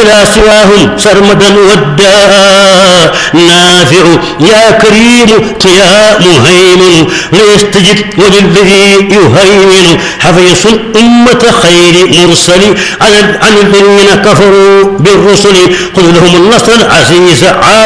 إلى سواهم سرمدا ودا نافع يا كريم يا مهيمن ليستجب وللذي يهيمن حفيص أمة خير مرسل عن الذين كفروا بالرسل خذ لهم النصر العزيز